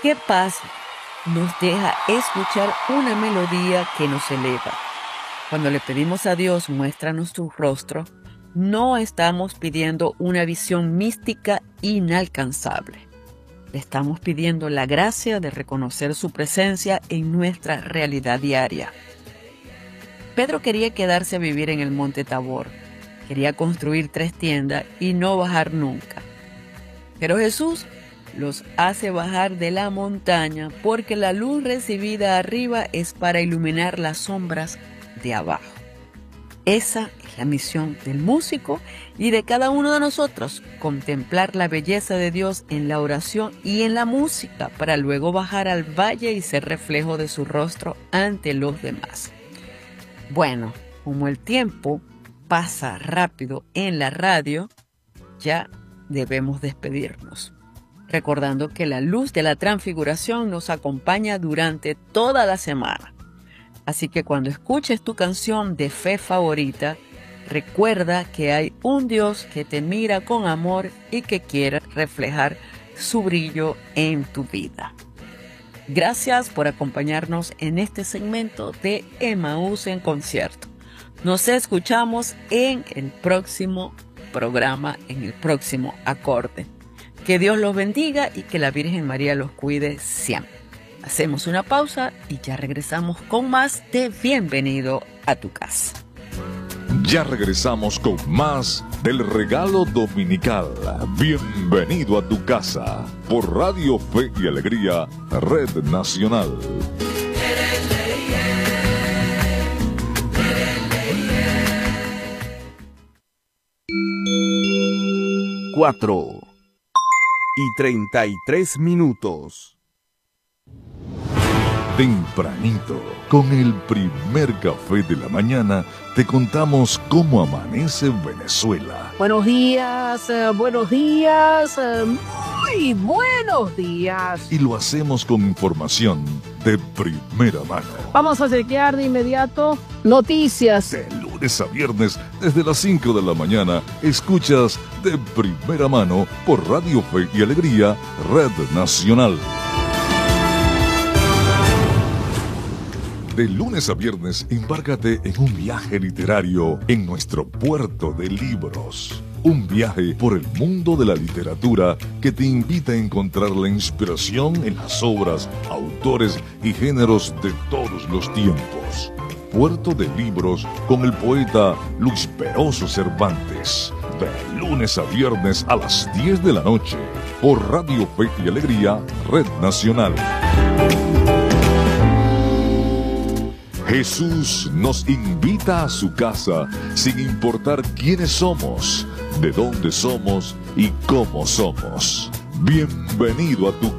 Qué paz nos deja escuchar una melodía que nos eleva. Cuando le pedimos a Dios, muéstranos tu rostro, no estamos pidiendo una visión mística inalcanzable. Le estamos pidiendo la gracia de reconocer su presencia en nuestra realidad diaria. Pedro quería quedarse a vivir en el monte Tabor. Quería construir 3 tiendas y no bajar nunca. Pero Jesús los hace bajar de la montaña porque la luz recibida arriba es para iluminar las sombras de abajo. Esa es la misión del músico y de cada uno de nosotros, contemplar la belleza de Dios en la oración y en la música para luego bajar al valle y ser reflejo de su rostro ante los demás. Bueno, como el tiempo pasa rápido en la radio, ya debemos despedirnos, recordando que la luz de la transfiguración nos acompaña durante toda la semana. Así que cuando escuches tu canción de fe favorita, recuerda que hay un Dios que te mira con amor y que quiere reflejar su brillo en tu vida. Gracias por acompañarnos en este segmento de Emaús en concierto. Nos escuchamos en el próximo programa, en el próximo acorde. Que Dios los bendiga y que la Virgen María los cuide siempre. Hacemos una pausa y ya regresamos con más de Bienvenido a tu casa. Ya regresamos con más del regalo dominical. Bienvenido a tu casa por Radio Fe y Alegría, Red Nacional. 4:33. Tempranito, con el primer café de la mañana, te contamos cómo amanece Venezuela. Buenos días, muy buenos días. Y lo hacemos con información de primera mano. Vamos a chequear de inmediato noticias. De lunes a viernes, desde las 5 de la mañana, escuchas de primera mano por Radio Fe y Alegría, Red Nacional. De lunes a viernes, embárcate en un viaje literario en nuestro puerto de libros. Un viaje por el mundo de la literatura que te invita a encontrar la inspiración en las obras, autores y géneros de todos los tiempos. Puerto de Libros con el poeta Luis Peroso Cervantes. De lunes a viernes a las 10 de la noche por Radio Fe y Alegría, Red Nacional. Jesús nos invita a su casa sin importar quiénes somos, de dónde somos y cómo somos. Bienvenido a tu